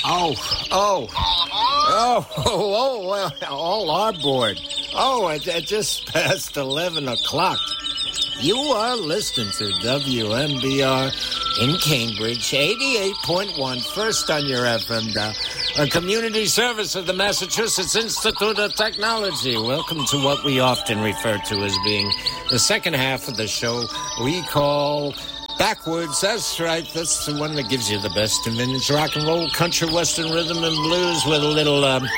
Well, all are bored. It just past 11 o'clock. You are listening to WMBR in Cambridge, 88.1, first on your FM dial, a community service of the Massachusetts Institute of Technology. Welcome to what we often refer to as being the second half of the show we call Backwards. That's right. That's the one that gives you the best in vintage rock and roll, country, western rhythm, and blues with a little,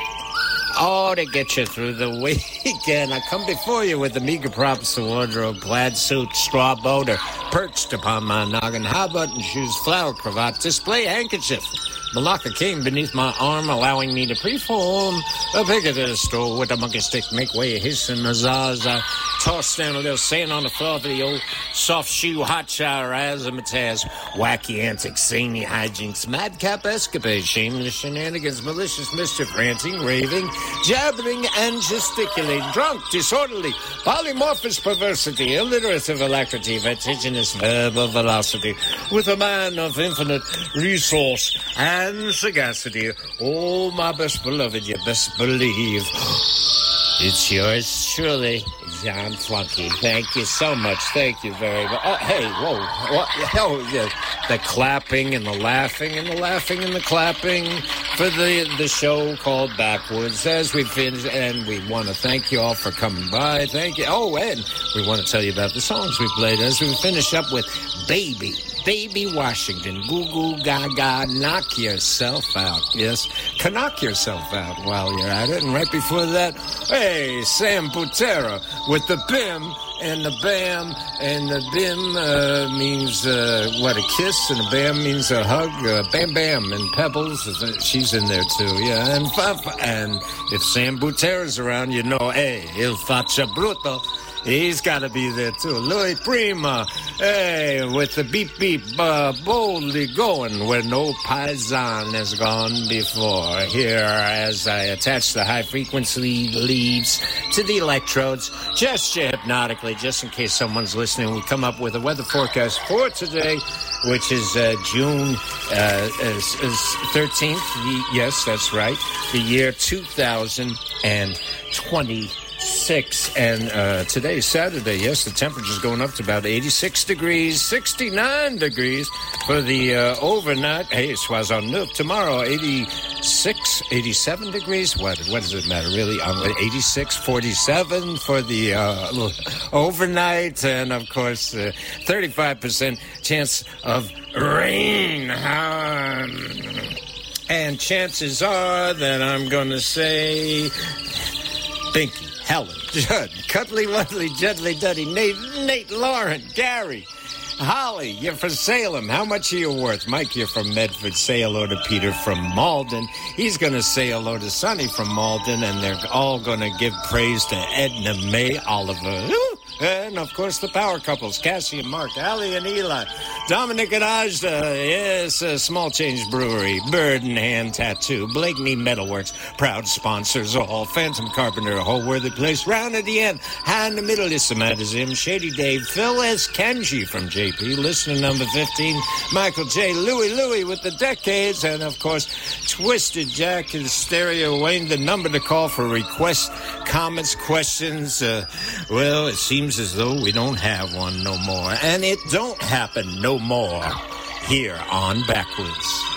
to get you through the weekend. I come before you with the meager props of wardrobe, plaid suit, straw boat, or perched upon my noggin, high button shoes, flower cravat, display handkerchief, Malacca cane beneath my arm, allowing me to preform a picketed stroll with a monkey stick, make way, hiss and massage. I toss down a little sand on the floor for the old soft shoe, hot shower, razzmatazz, wacky antics, zany hijinks, madcap escapades, shameless shenanigans, malicious mischief, ranting, raving, jabbering, and gesticulating, drunk, disorderly, polymorphous perversity, alliterative alacrity, vertiginous verbal velocity, with a man of infinite resource and sagacity. Oh, my best beloved, you best believe it's yours truly, John Flunky. Thank you so much. Thank you very much. Hey, whoa. Yeah. The clapping and the laughing and the laughing and the clapping for the show called Backwards as we finish. And we want to thank you all for coming by. Thank you. Oh, and we want to tell you about the songs we played as we finish up with Baby Washington, Goo Goo Gaga, knock yourself out. Yes, can knock yourself out while you're at it. And right before that, hey, Sam Butera with the BIM and the BAM. And the BIM means, a kiss, and the BAM means a hug. Bam Bam and Pebbles, she's in there too, yeah. And if Sam Butera's around, you know, hey, Il Faccia Bruto. He's got to be there, too. Louis Prima, hey, with the beep, boldly going where no paisan has gone before. Here, as I attach the high-frequency leads to the electrodes, gesture hypnotically, just in case someone's listening, we come up with a weather forecast for today, which is June 13th. Yes, that's right. The year 2020. And today's Saturday. Yes, the temperature's going up to about 86 degrees, 69 degrees for the overnight. Hey, Soissons-Neuf. Tomorrow, 86, 87 degrees. What does it matter, really? 86, 47 for the overnight. And, of course, 35% chance of rain. And chances are that I'm going to say Binky, Helen, Judd, Cuddly Wuddly, Judly Duddy, Nate, Lauren, Gary, Holly, you're from Salem. How much are you worth? Mike, you're from Medford. Say hello to Peter from Malden. He's going to say hello to Sonny from Malden, and they're all going to give praise to Edna Mae Oliver. And, of course, the power couples, Cassie and Mark, Allie and Eli, Dominic and Ajda, yes, Small Change Brewery, Bird and Hand Tattoo, Blakeney Metalworks, proud sponsors all, Phantom Carpenter, a whole-worthy place, round at the end, high in the middle is Samantha Shady Dave, Phil S. Kenji from JP, listener number 15, Michael J. Louie with the decades, and, of course, Twisted Jack and Stereo Wayne, the number to call for requests, comments, questions. Well, it seems as though we don't have one no more, and it don't happen no more here on Backwards.